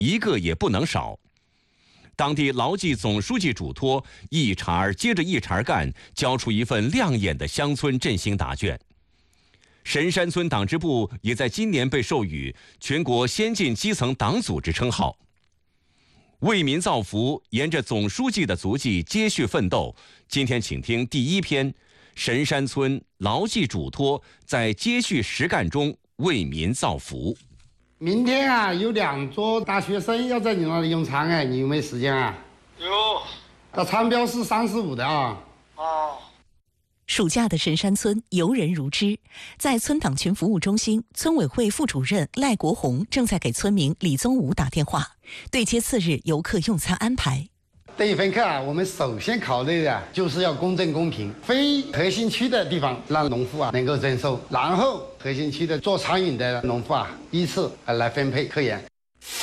一个也不能少。当地牢记总书记嘱托，一茬接着一茬干，交出一份亮眼的乡村振兴答卷。神山村党支部也在今年被授予全国先进基层党组织称号。为民造福，沿着总书记的足迹接续奋斗。今天请听第一篇：神山村牢记嘱托，在接续实干中为民造福。 明天啊，有2桌大学生要在你那里用餐哎，你有没有时间啊？ 有。 那餐标是35的啊。 哦。 暑假的神山村游人如织，在村党群服务中心，村委会副主任赖国红正在给村民李宗武打电话，对接次日游客用餐安排。 这一份课啊，我们首先考虑的就是要公正公平，非核心区的地方让农户啊能够征收，然后核心区的做餐饮的农户啊依次来分配客源。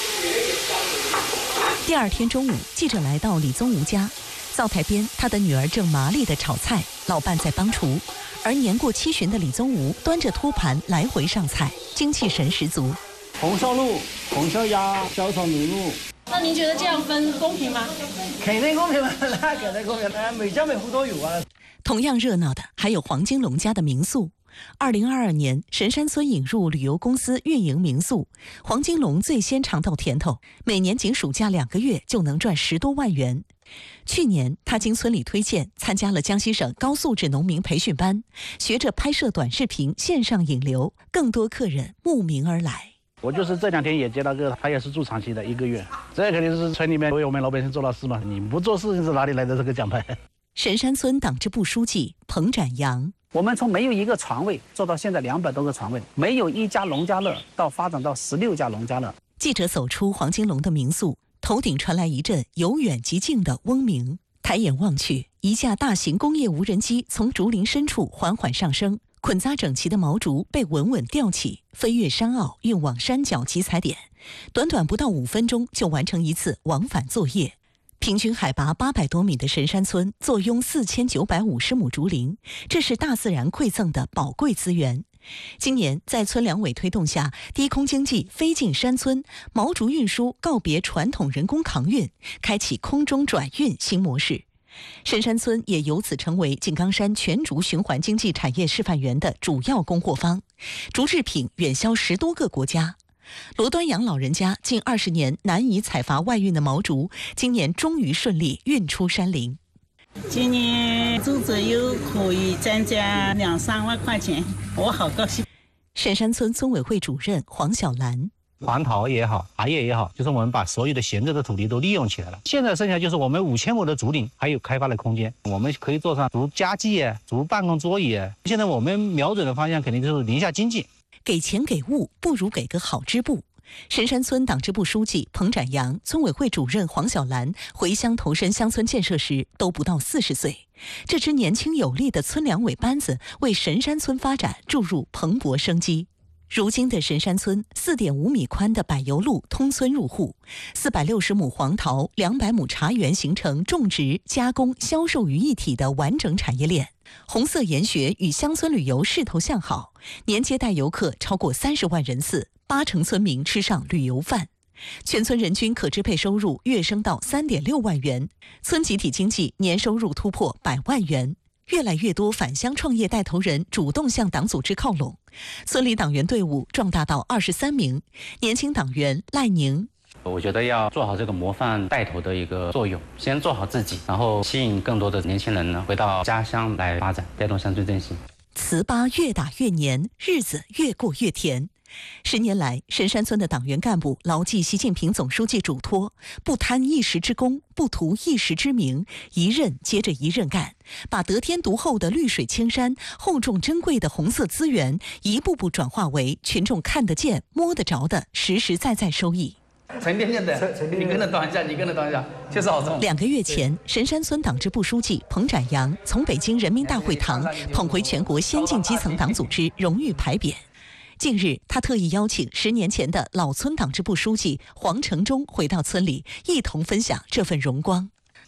第二天中午，记者来到李宗武家。灶台边，他的女儿正麻利地炒菜，老伴在帮厨，而年过70旬的李宗武端着托盘来回上菜，精气神十足。 红烧肉、红烧鸭、小炒牛肉。 那您觉得这样分公平吗？ 肯定公平了，那肯定公平了，每家每户都有啊。 同样热闹的还有黄金龙家的民宿。2022年，神山村引入旅游公司运营民宿，黄金龙最先尝到甜头，每年仅暑假2个月就能赚10多万元。去年，他经村里推荐，参加了江西省高素质农民培训班，学着拍摄短视频，线上引流，更多客人慕名而来。 我就是这2天也接到个，他也是住长期的1个月，这肯定是村里面为我们老百姓做了事嘛，你不做事是哪里来的这个奖牌？ 神山村党支部书记彭展阳。 我们从没有一个床位做到现在200多个床位，没有1家农家乐到发展到16家农家乐。 记者走出黄金龙的民宿，头顶传来一阵由远及近的嗡鸣。抬眼望去，一架大型工业无人机从竹林深处缓缓上升，捆扎整齐的毛竹被稳稳吊起，飞越山坳，运往山脚集采点。短短不到5分钟就完成一次往返作业。平均海拔800多米的神山村坐拥4950亩竹林，这是大自然馈赠的宝贵资源。今年在村两委推动下，低空经济飞进山村，毛竹运输告别传统人工扛运，开启空中转运新模式。神山村也由此成为井冈山全竹循环经济产业示范园的主要供货方，竹制品远销10多个国家。罗端阳老人家近20年难以采伐外运的毛竹，今年终于顺利运出山林。 今年竹子又可以增加2-3万块钱，我好高兴。 神山村村委会主任黄小兰。 黄桃也好，茶叶也好，就是我们把所有的闲置的土地都利用起来了。现在剩下就是我们5000亩的竹林还有开发的空间，我们可以做上竹家具、竹办公桌椅。现在我们瞄准的方向肯定就是林下经济。 给钱给物不如给个好支部。神山村党支部书记彭展阳、村委会主任黄小兰回乡投身乡村建设时都不到40岁，这支年轻有力的村两委班子为神山村发展注入蓬勃生机。如今的神山村4.5米宽的柏油路通村入户，460亩黄桃、200亩茶园形成种植、加工、销售于一体的完整产业链。红色研学与乡村旅游势头向好，年接待游客超过30万人次，80%村民吃上旅游饭。全村人均可支配收入跃升到3.6万元，村集体经济年收入突破100万元。越来越多返乡创业带头人主动向党组织靠拢，村里党员队伍壮大到23名。年轻党员赖宁， 我觉得要做好这个模范带头的一个作用，先做好自己，然后吸引更多的年轻人呢回到家乡来发展，带动乡村振兴。 糍粑越打越黏，日子越过越甜。10年来，神山村的党员干部牢记习近平总书记嘱托，不贪一时之功，不图一时之名，一任接着一任干，把得天独厚的绿水青山、厚重珍贵的红色资源，一步步转化为群众看得见、摸得着的实实在在收益。 沉甸甸的，你跟着端一下，你跟着端一下，就是好重。 2个月前，神山村党支部书记彭展阳从北京人民大会堂捧回全国先进基层党组织荣誉牌匾。近日，他特意邀请10年前的老村党支部书记黄成忠回到村里，一同分享这份荣光。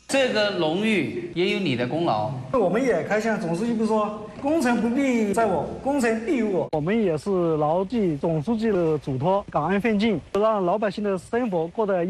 这个荣誉也有你的功劳。 我们也开向总书记部说，工程不必在我，工程必于我。 我们也是牢记总书记的嘱托，感恩奋进，让老百姓的生活过得